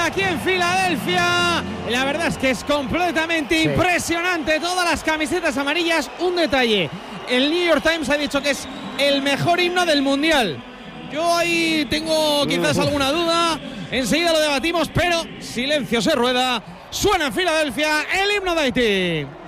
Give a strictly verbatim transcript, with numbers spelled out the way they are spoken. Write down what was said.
aquí en Filadelfia. La verdad es que es completamente sí. impresionante. Todas las camisetas amarillas. Un detalle: el New York Times ha dicho que es el mejor himno del Mundial. Yo ahí tengo quizás alguna duda. Enseguida lo debatimos, pero silencio se rueda. Suena en Filadelfia el himno de Haití.